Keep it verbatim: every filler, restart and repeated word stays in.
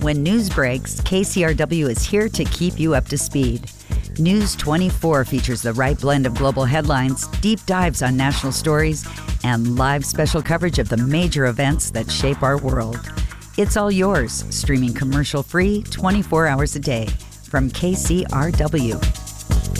When news breaks, K C R W is here to keep you up to speed. News twenty-four features the right blend of global headlines, deep dives on national stories, and live special coverage of the major events that shape our world. It's all yours, streaming commercial-free twenty-four hours a day from K C R W.